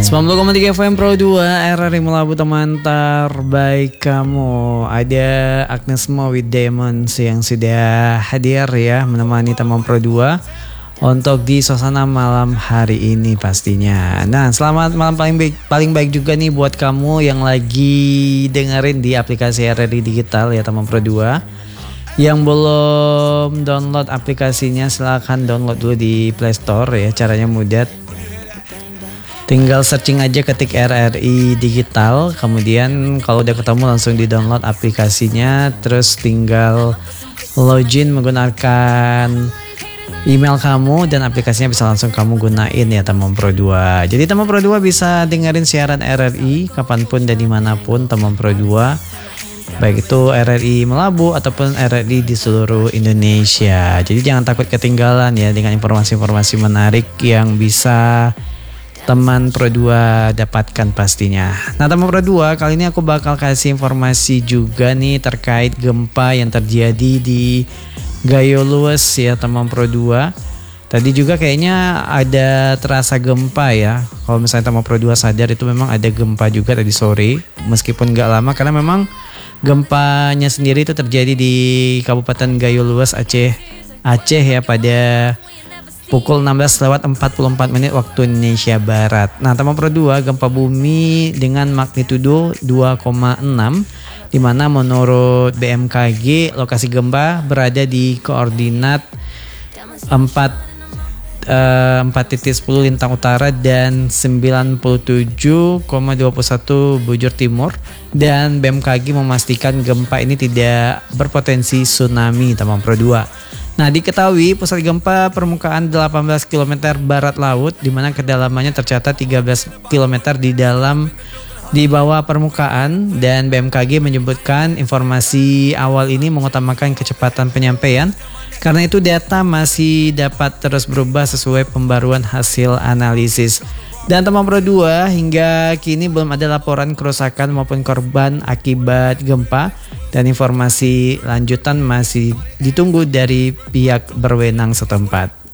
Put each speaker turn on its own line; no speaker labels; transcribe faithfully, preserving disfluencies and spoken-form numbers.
sembilan puluh koma tiga F M Pro dua R R I Melabu, teman terbaik kamu. Ada Agnes Mo with Diamonds yang sudah hadir ya, menemani teman Pro dua untuk di suasana malam hari ini pastinya. Nah, selamat malam paling baik, paling baik juga nih buat kamu yang lagi dengerin di aplikasi R R I Digital ya teman Pro dua. Yang belum download aplikasinya silahkan download dulu di Play Store ya, caranya mudah. Tinggal searching aja, ketik R R I Digital, kemudian kalau udah ketemu langsung di download aplikasinya, terus tinggal login menggunakan email kamu dan aplikasinya bisa langsung kamu gunain ya teman Pro dua. Jadi teman Pro dua bisa dengerin siaran R R I kapanpun dan dimanapun teman Pro dua, baik itu R R I Melabu ataupun R R I di seluruh Indonesia. Jadi jangan takut ketinggalan ya dengan informasi-informasi menarik yang bisa teman Pro dua dapatkan pastinya. Nah teman Pro dua, kali ini aku bakal kasih informasi juga nih terkait gempa yang terjadi di Gayo Luwes ya teman Pro dua. Tadi juga kayaknya ada terasa gempa ya. Kalau misalnya teman Pro dua sadar, itu memang ada gempa juga tadi sore, meskipun gak lama, karena memang gempanya sendiri itu terjadi di Kabupaten Gayo Luwes, Aceh Aceh ya, pada pukul enam belas lewat empat puluh empat menit waktu Indonesia Barat. Nah, teman Pro dua, gempa bumi dengan magnitudo dua koma enam, di mana menurut B M K G lokasi gempa berada di koordinat empat titik sepuluh Lintang Utara dan sembilan puluh tujuh koma dua satu Bujur Timur, dan B M K G memastikan gempa ini tidak berpotensi tsunami teman Pro dua. Nah, diketahui pusat gempa permukaan delapan belas kilometer barat laut, di mana kedalamannya tercatat tiga belas kilometer di dalam di bawah permukaan, dan B M K G menyebutkan informasi awal ini mengutamakan kecepatan penyampaian. Karena itu data masih dapat terus berubah sesuai pembaruan hasil analisis. Dan teman Pro dua, hingga kini belum ada laporan kerusakan maupun korban akibat gempa, dan informasi lanjutan masih ditunggu dari pihak berwenang setempat.